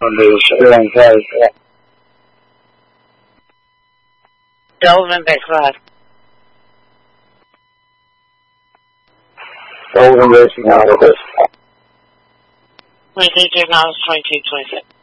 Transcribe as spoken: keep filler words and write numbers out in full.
the steering place. Doberman Base, go ahead. Doberman Base, now this. twenty-two, now it's twenty-two, twenty-six.